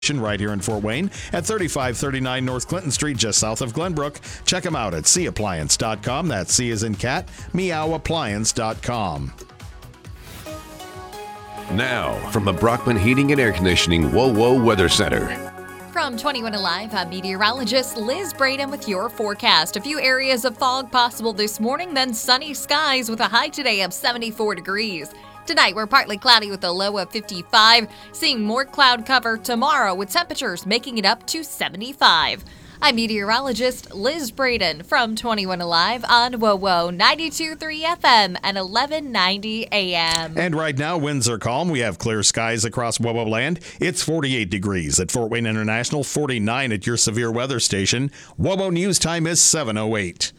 right here in Fort Wayne at 3539 North Clinton Street, just south of Glenbrook. Check them out at cappliance.com. That's C as in cat, meowappliance.com. Now, from the Brockman Heating and Air Conditioning WOWO Weather Center. From 21 Alive, I'm meteorologist Liz Braden with your forecast. A few areas of fog possible this morning, then sunny skies with a high today of 74 degrees. Tonight, we're partly cloudy with a low of 55, seeing more cloud cover tomorrow with temperatures making it up to 75. I'm meteorologist Liz Braden from 21 Alive on WOWO 92.3 FM and 1190 AM. And right now, winds are calm. We have clear skies across WOWO land. It's 48 degrees at Fort Wayne International, 49 at your severe weather station. WOWO News time is 7:08.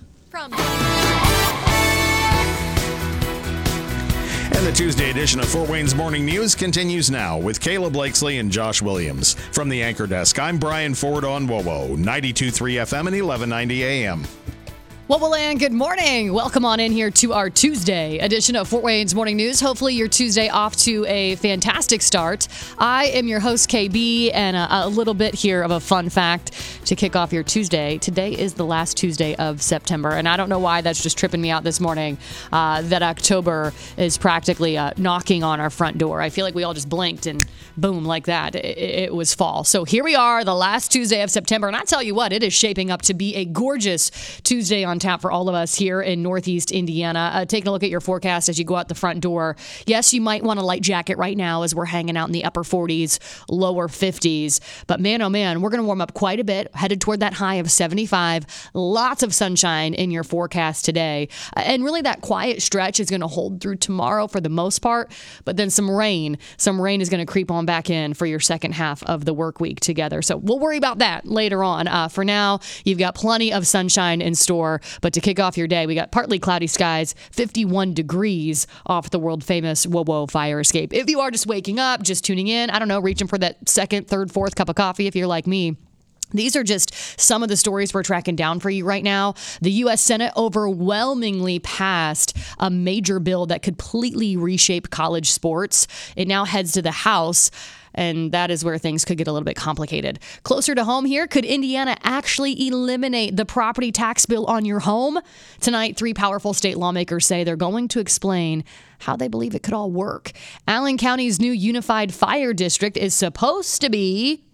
And the Tuesday edition of Fort Wayne's Morning News continues now with Kayla Blakesley and Josh Williams. From the anchor desk, I'm Brian Ford on WOWO 92.3 FM and 1190 AM. WOWO land, good morning. Welcome on in here to our Tuesday edition of Fort Wayne's Morning News. Hopefully your Tuesday off to a fantastic start. I am your host, KB, and a little bit here of a fun fact to kick off your Tuesday. Today is the last Tuesday of September, and I don't know why that's just tripping me out this morning, that October is practically knocking on our front door. I feel like we all just blinked and boom, like that, it was fall. So here we are, the last Tuesday of September, and I tell you what, it is shaping up to be a gorgeous Tuesday on tap for all of us here in Northeast Indiana. Taking a look at your forecast as you go out the front door. Yes, you might want a light jacket right now as we're hanging out in the upper 40s, lower 50s. But man, oh man, we're going to warm up quite a bit, headed toward that high of 75. Lots of sunshine in your forecast today. And really that quiet stretch is going to hold through tomorrow for the most part. But then some rain is going to creep on back in for your second half of the work week together. So we'll worry about that later on. For now, you've got plenty of sunshine in store. But to kick off your day, we got partly cloudy skies, 51 degrees off the world-famous WOWO fire escape. If you are just waking up, just tuning in, I don't know, reaching for that second, third, fourth cup of coffee if you're like me, these are just some of the stories we're tracking down for you right now. The U.S. Senate overwhelmingly passed a major bill that could completely reshape college sports. It now heads to the House, and that is where things could get a little bit complicated. Closer to home here, could Indiana actually eliminate the property tax bill on your home? Tonight, three powerful state lawmakers say they're going to explain how they believe it could all work. Allen County's new unified fire district is supposed to be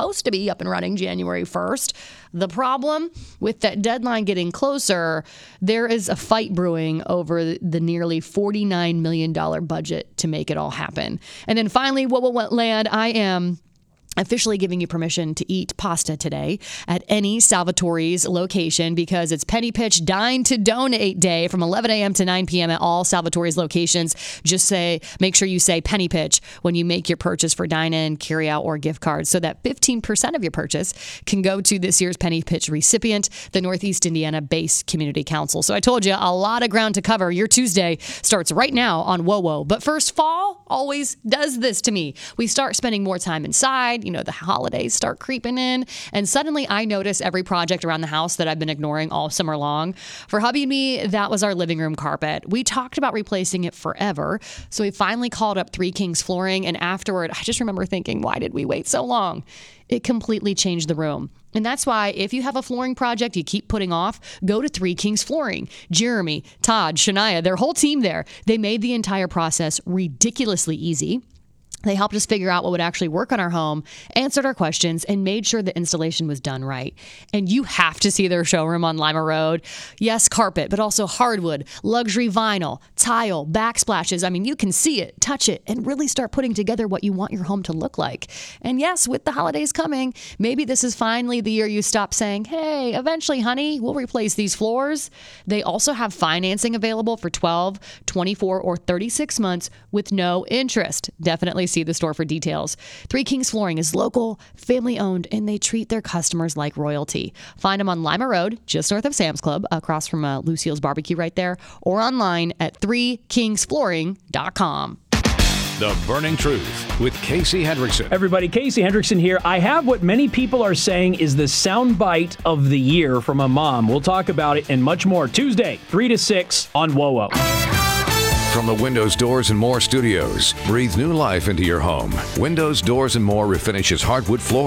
up and running January 1st. The problem with that deadline getting closer, there is a fight brewing over the nearly $49 million budget to make it all happen. And then finally, WOWO land, I am officially giving you permission to eat pasta today at any Salvatore's location because it's Penny Pitch Dine to Donate Day from 11 a.m. to 9 p.m. at all Salvatore's locations. Just make sure you say Penny Pitch when you make your purchase for dine-in, carry-out, or gift cards so that 15% of your purchase can go to this year's Penny Pitch recipient, the Northeast Indiana Base Community Council. So I told you, a lot of ground to cover. Your Tuesday starts right now on WOWO. But first, fall always does this to me. We start spending more time inside. The holidays start creeping in, and suddenly I notice every project around the house that I've been ignoring all summer long. For hubby and me, that was our living room carpet. We talked about replacing it forever, so we finally called up Three Kings Flooring, and afterward, I just remember thinking, why did we wait so long? It completely changed the room. And that's why if you have a flooring project you keep putting off, go to Three Kings Flooring. Jeremy, Todd, Shania, their whole team there, they made the entire process ridiculously easy. They helped us figure out what would actually work on our home, answered our questions, and made sure the installation was done right. And you have to see their showroom on Lima Road. Yes, carpet, but also hardwood, luxury vinyl, tile, backsplashes. I mean, you can see it, touch it, and really start putting together what you want your home to look like. And yes, with the holidays coming, maybe this is finally the year you stop saying, hey, eventually, honey, we'll replace these floors. They also have financing available for 12, 24, or 36 months with no interest. Definitely see the store for details. Three Kings Flooring is local, family-owned, and they treat their customers like royalty. Find them on Lima Road, just north of Sam's Club, across from Lucille's Barbecue right there, or online at threekingsflooring.com. The Burning Truth with Casey Hendrickson. Everybody, Casey Hendrickson here. I have what many people are saying is the soundbite of the year from a mom. We'll talk about it and much more Tuesday, 3 to 6 on WOWO. From the Windows, Doors, and More studios, breathe new life into your home. Windows, Doors, and More refinishes hardwood floors.